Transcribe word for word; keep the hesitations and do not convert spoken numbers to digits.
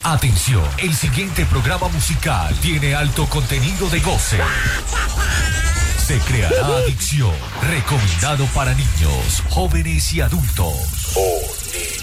Atención, el siguiente programa musical tiene alto contenido de goce. Se creará adicción, recomendado para niños, jóvenes y adultos. Oh, niño.